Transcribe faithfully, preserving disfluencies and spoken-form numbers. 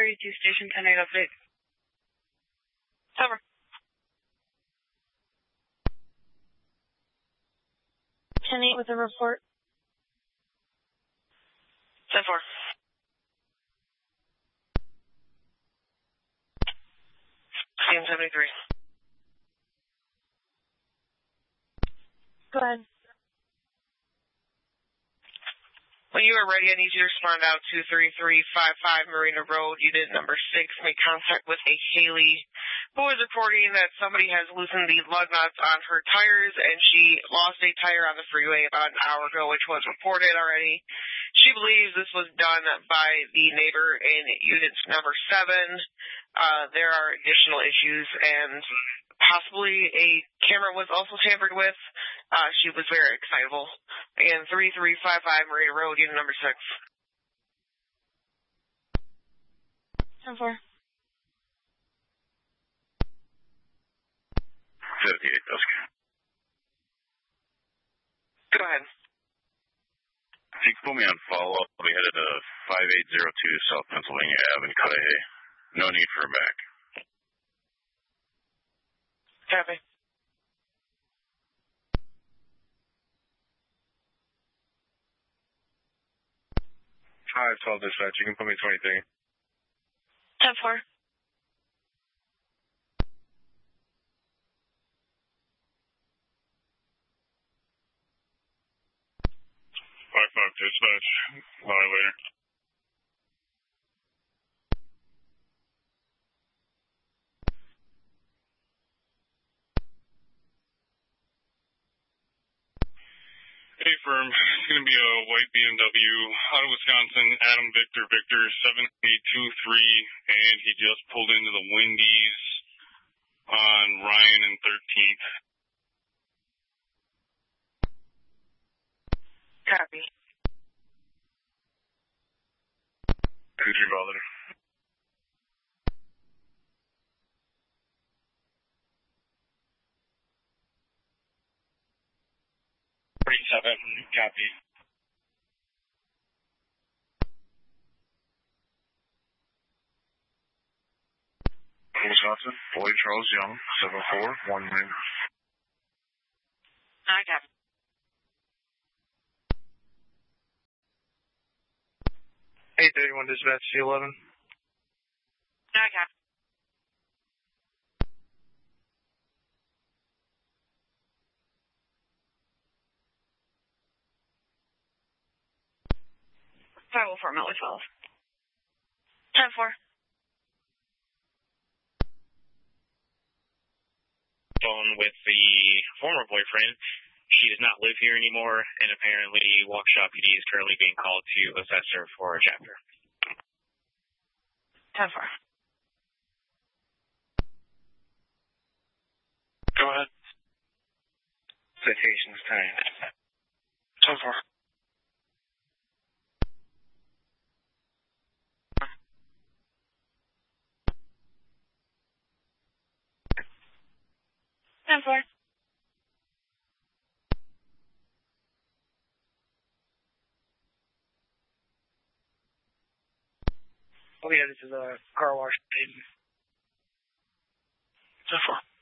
thirty-two Station ten eight update. Cover. ten eight with a report. ten four. C M seventy-three. Go ahead. When you are ready, I need you to respond out to three three five five Marina Road, unit number six. Make contact with a Haley who is reporting that somebody has loosened the lug nuts on her tires, and she lost a tire on the freeway about an hour ago, which was reported already. She believes this was done by the neighbor in unit number seven. Uh, there are additional issues, and possibly a camera was also tampered with. Uh, she was very excitable. Again, three three five five Marina Road, unit number six. ten four. fifty-eight, Dusk. Go ahead. If you can put me on follow-up, I'll be headed to five eight zero two South Pennsylvania Avenue in Cudahy. No need for a back. Copy. five twelve dispatch, you can put me twenty-three. ten four. five five dispatch, violator. Hey, firm. It's going to be a white B M W out of Wisconsin, Adam Victor Victor seven eight two three, and he just pulled into the Wendy's on Ryan and thirteenth. Copy. Could you bother? forty-seven, copy. Wisconsin, Lloyd Charles Young, seven four one nine. I copy. eight thirty-one dispatch, C eleven. I copy. five oh four Melly twelve. ten four. Phone with the former boyfriend. She does not live here anymore, and apparently Waukesha P D is currently being called to assess her for a chapter. ten four. Go ahead. Citations time. ten four. ten four. Oh yeah, this is a car wash. ten four.